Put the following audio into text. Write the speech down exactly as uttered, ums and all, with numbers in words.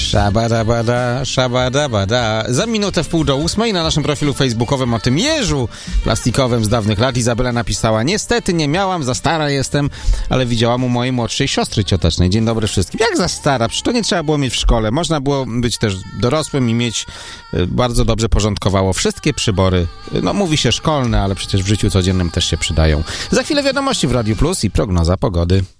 Szabadabada, szabadabada. Za minutę w pół do ósmej na naszym profilu facebookowym o tym jeżu plastikowym z dawnych lat Izabela napisała: niestety nie miałam, za stara jestem, ale widziałam u mojej młodszej siostry ciotecznej. Dzień dobry wszystkim. Jak za stara? Przecież to nie trzeba było mieć w szkole. Można było być też dorosłym i mieć, bardzo dobrze porządkowało wszystkie przybory. No mówi się szkolne, ale przecież w życiu codziennym też się przydają. Za chwilę wiadomości w Radiu Plus i prognoza pogody.